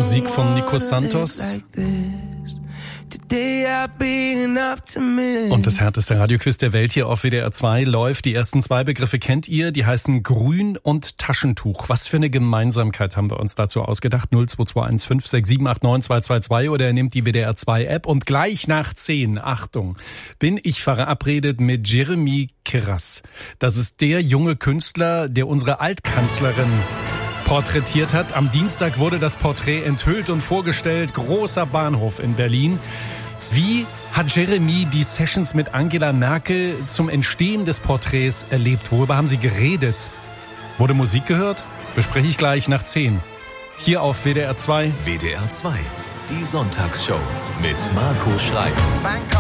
Musik von Nico Santos. Und das härteste Radioquiz der Welt hier auf WDR 2 läuft. Die ersten zwei Begriffe kennt ihr, die heißen Grün und Taschentuch. Was für eine Gemeinsamkeit haben wir uns dazu ausgedacht? 02215 567 222 oder ihr nehmt die WDR 2 App und gleich nach 10, Achtung, bin ich verabredet mit Jeremy Kras. Das ist der junge Künstler, der unsere Altkanzlerin porträtiert hat. Am Dienstag wurde das Porträt enthüllt und vorgestellt. Großer Bahnhof in Berlin. Wie hat Jeremy die Sessions mit Angela Merkel zum Entstehen des Porträts erlebt? Worüber haben sie geredet? Wurde Musik gehört? Bespreche ich gleich nach 10. Hier auf WDR 2. WDR 2, die Sonntagsshow mit Marco Schreil.